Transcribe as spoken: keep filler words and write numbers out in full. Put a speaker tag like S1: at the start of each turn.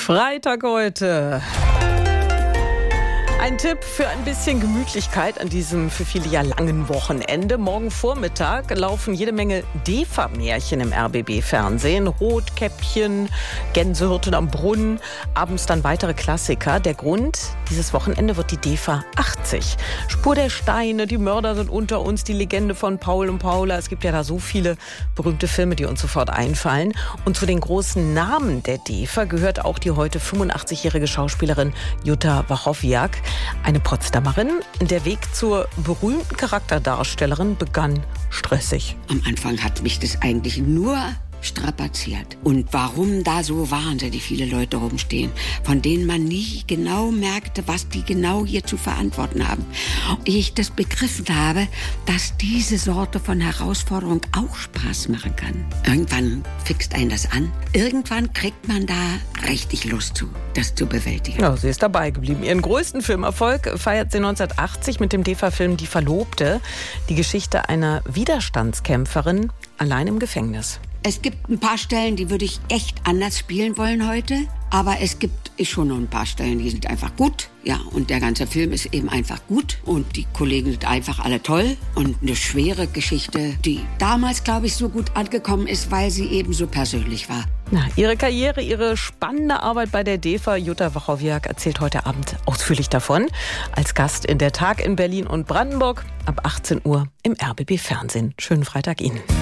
S1: Freitag heute. Ein Tipp für ein bisschen Gemütlichkeit an diesem für viele ja langen Wochenende. Morgen Vormittag laufen jede Menge D E F A-Märchen im R B B-Fernsehen. Rotkäppchen, Gänsehirten am Brunnen, abends dann weitere Klassiker. Der Grund, dieses Wochenende wird die D E F A achtzig. Spur der Steine, die Mörder sind unter uns, die Legende von Paul und Paula. Es gibt ja da so viele berühmte Filme, die uns sofort einfallen. Und zu den großen Namen der D E F A gehört auch die heute fünfundachtzigjährige Schauspielerin Jutta Wachowiak. Eine Potsdamerin. Der Weg zur berühmten Charakterdarstellerin begann stressig.
S2: Am Anfang hat mich das eigentlich nur strapaziert. Und warum da so wahnsinnig viele Leute rumstehen, von denen man nie genau merkte, was die genau hier zu verantworten haben. Und ich das begriffen habe, dass diese Sorte von Herausforderung auch Spaß machen kann. Irgendwann fixt einen das an. Irgendwann kriegt man da richtig Lust zu, das zu bewältigen.
S1: Ja, sie ist dabei geblieben. Ihren größten Filmerfolg feiert sie neunzehnhundertachtzig mit dem D E F A-Film Die Verlobte. Die Geschichte einer Widerstandskämpferin allein im Gefängnis.
S2: Es gibt ein paar Stellen, die würde ich echt anders spielen wollen heute. Aber es gibt schon noch ein paar Stellen, die sind einfach gut. Ja, und der ganze Film ist eben einfach gut. Und die Kollegen sind einfach alle toll. Und eine schwere Geschichte, die damals, glaube ich, so gut angekommen ist, weil sie eben so persönlich war.
S1: Na, ihre Karriere, ihre spannende Arbeit bei der D E F A, Jutta Wachowiak erzählt heute Abend ausführlich davon. Als Gast in der Tag in Berlin und Brandenburg ab achtzehn Uhr im R B B-Fernsehen. Schönen Freitag Ihnen.